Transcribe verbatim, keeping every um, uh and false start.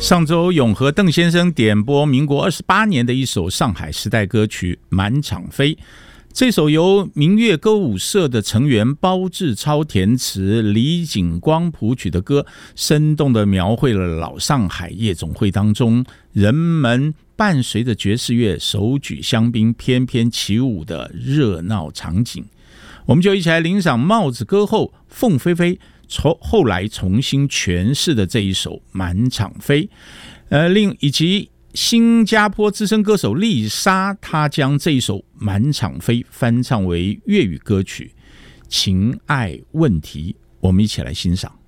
上周永和邓先生点播民国二十八年的一首上海时代歌曲《满场飞》，这首由明月歌舞社的成员包志超填词，李景光谱曲的歌，生动地描绘了老上海夜总会当中人们伴随着爵士乐手举香槟翩翩起舞的热闹场景。我们就一起来领赏帽子歌后凤飞飞后来重新诠释的这一首《满场飞》，呃，另以及新加坡资深歌手丽莎，她将这一首《满场飞》翻唱为粤语歌曲《情爱问题》，我们一起来欣赏。